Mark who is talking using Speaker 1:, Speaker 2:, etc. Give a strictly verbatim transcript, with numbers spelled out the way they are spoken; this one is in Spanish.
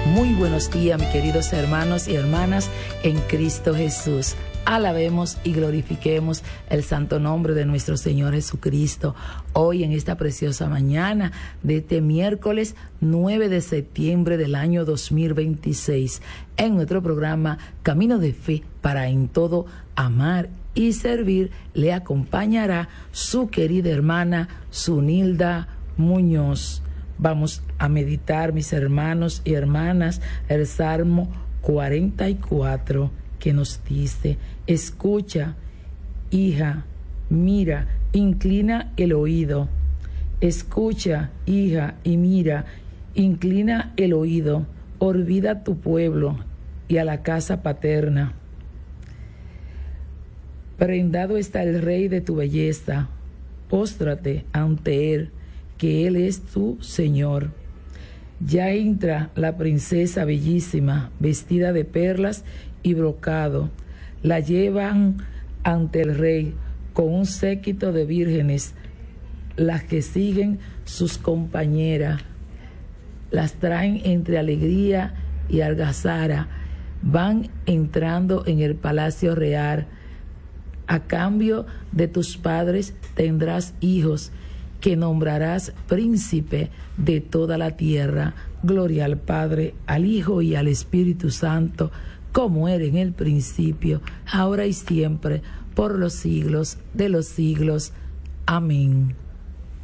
Speaker 1: Muy buenos días, mis queridos hermanos y hermanas en Cristo Jesús. Alabemos y glorifiquemos el santo nombre de nuestro Señor Jesucristo. Hoy en esta preciosa mañana de este miércoles nueve de septiembre del año dos mil veintiséis, en nuestro programa Camino de Fe para en todo amar y servir, le acompañará su querida hermana Zunilda Muñoz. Vamos a meditar, mis hermanos y hermanas, el Salmo cuarenta y cuatro, que nos dice: escucha, hija, mira, inclina el oído. Escucha, hija, y mira, inclina el oído. Olvida a tu pueblo y a la casa paterna. Prendado está el rey de tu belleza, póstrate ante él, que él es tu Señor. Ya entra la princesa bellísima, vestida de perlas y brocado. La llevan ante el rey con un séquito de vírgenes, las que siguen sus compañeras. Las traen entre alegría y algazara. Van entrando en el palacio real. A cambio de tus padres tendrás hijos, que nombrarás príncipe de toda la tierra. Gloria al Padre, al Hijo y al Espíritu Santo, como era en el principio, ahora y siempre, por los siglos de los siglos. Amén.